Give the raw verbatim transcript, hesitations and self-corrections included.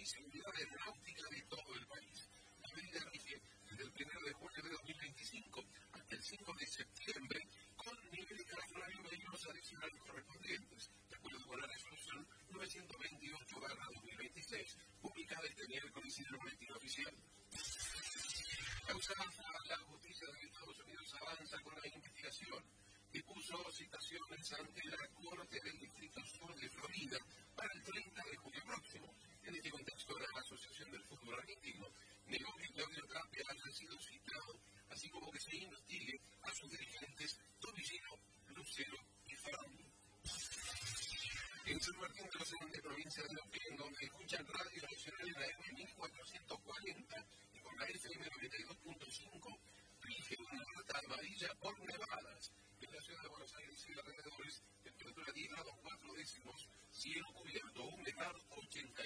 visibilidad aeronáutica de todo el país. La medida rige desde el primero de julio de dos mil veinticinco hasta el cinco de septiembre, con niveles de horario de vehículos adicionales correspondientes, de acuerdo con la resolución novecientos veintiocho barra dos mil veintiséis, publicada este miércoles en el boletín oficial. Causa la justicia de Estados Unidos avanza con la investigación y puso citaciones ante la Corte del Distrito Sur de Florida para el treinta de julio próximo. En este contexto, la Asociación del Fútbol Argentino negó que Claudio Tapia haya sido citado, así como que se investigue a sus dirigentes Tobillino, Lucero y Ferrando. En San Martín de los Andes, provincia de Neuquén, donde escuchan Radio Nacional en la M mil cuatrocientos cuarenta y con la F M noventa y dos punto cinco, rige una alerta amarilla por nevadas. En la ciudad de Buenos Aires y alrededores, temperatura diez grados cuatro décimos, cielo cubierto, humedad ochenta